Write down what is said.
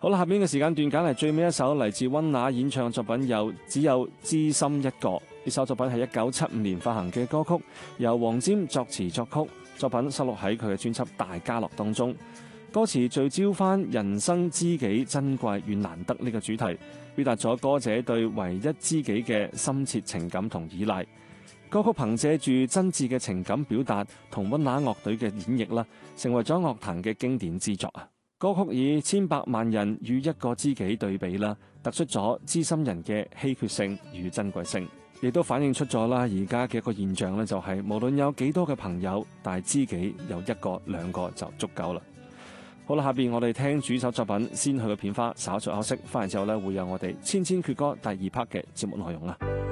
好啦，下邊嘅時間段揀嚟最尾一首嚟自溫拿演唱作品，只有知心一個。呢首作品係1975年發行嘅歌曲，由黃霑作詞作曲，作品收錄喺佢嘅專輯《大家樂》當中。歌詞聚焦翻人生知己珍貴與難得呢個主題，表達咗歌者對唯一知己嘅深切情感同依賴。歌曲憑借住真摯嘅情感表達同溫拿樂隊嘅演繹啦，成為咗樂壇嘅經典之作啊！歌曲以千百萬人與一個知己對比啦，突出咗知心人嘅稀缺性與珍貴性，亦都反映出咗啦而家嘅一個現象咧，就係無論有幾多嘅朋友，但係知己有一個兩個就足夠啦。好啦，下邊我哋聽主首作品《先去嘅片花》，稍作休息，翻嚟之後咧會有我哋千千闕歌第2 part 嘅節目內容啦。